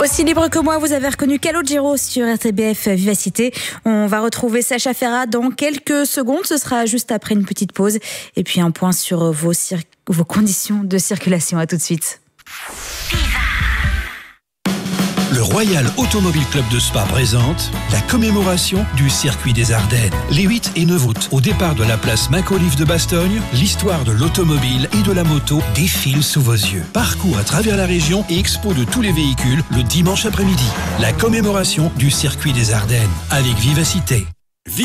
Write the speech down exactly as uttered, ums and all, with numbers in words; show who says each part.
Speaker 1: Aussi libre que moi, vous avez reconnu Calogero sur R T B F Vivacité. On va retrouver Sacha Ferrat dans quelques secondes. Ce sera juste après une petite pause. Et puis un point sur vos, cir- vos conditions de circulation. À tout de suite.
Speaker 2: Le Royal Automobile Club de Spa présente la commémoration du circuit des Ardennes. Les huit et neuf août, au départ de la place Mac-Olive de Bastogne, l'histoire de l'automobile et de la moto défile sous vos yeux. Parcours à travers la région et expo de tous les véhicules le dimanche après-midi. La commémoration du circuit des Ardennes avec Vivacité.